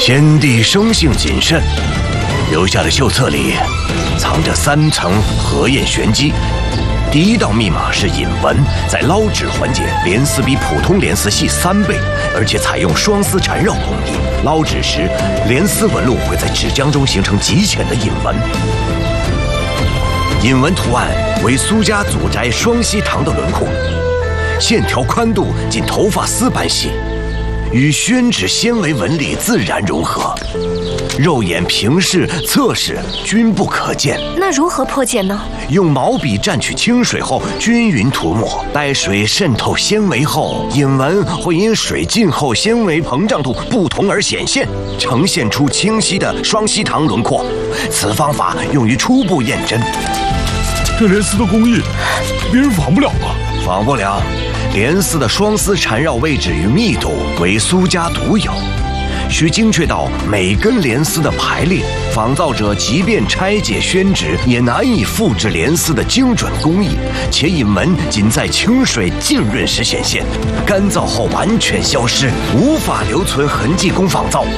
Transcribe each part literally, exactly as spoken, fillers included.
先帝生性谨慎，留下的绣册里藏着三层荷叶玄机。第一道密码是引纹，在捞纸环节，连丝比普通连丝细三倍，而且采用双丝缠绕工艺。捞纸时，连丝纹路会在纸浆中形成极浅的引纹。引纹图案为苏家祖宅双溪塘的轮廓，线条宽度仅头发丝般细，与宣纸纤维纹理自然融合，肉眼平视、侧视均不可见。 那如何破解呢？ 用毛笔蘸取清水后均匀涂抹，待水渗透纤维后，引纹会因水浸后纤维膨胀度不同而显现，呈现出清晰的双溪塘轮廓。此方法用于初步验真。 这连丝的工艺，别人仿不了吧？ 仿不了。连丝的双丝缠绕位置与密度为苏家独有，需精确到每根连丝的排列。仿造者即便拆解宣纸，也难以复制连丝的精准工艺，且引纹仅在清水浸润时显现，干燥后完全消失，无法留存痕迹供仿造。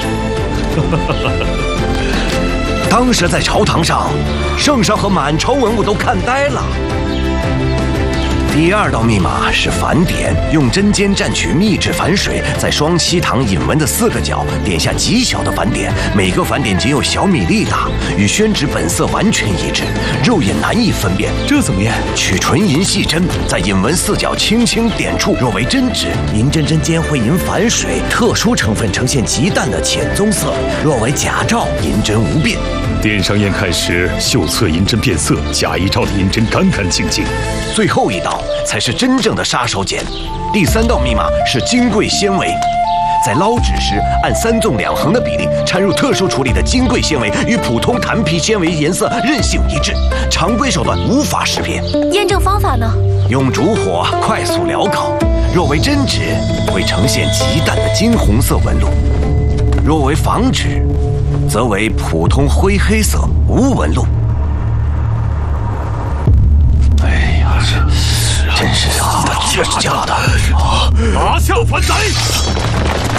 当时在朝堂上，圣上和满朝文武都看呆了。第二道密码是反点，用针尖蘸取秘制反水，在双溪塘引纹的四个角点下极小的反点，每个反点仅有小米粒大，与宣纸本色完全一致，肉眼难以分辨。 这怎么验？ 取纯银细针，在引纹四角轻轻点触，若为真纸，银针针尖会因反水特殊成分呈现极淡的浅棕色；若为假照，银针无变。 点上验看时，绣册银针变色，假一照的银针干干净净。 最后一道才是真正的杀手锏。第三道密码是金桂纤维，在捞纸时按三纵两横的比例掺入特殊处理的金桂纤维，与普通弹皮纤维颜色韧性一致，常规手段无法识别。 验证方法呢？ 用烛火快速燎烤，若为真纸，会呈现极淡的金红色纹路；若为仿纸，则为普通灰黑色无纹路。哎呀，这真是啊，这是假的！ 拿下反贼！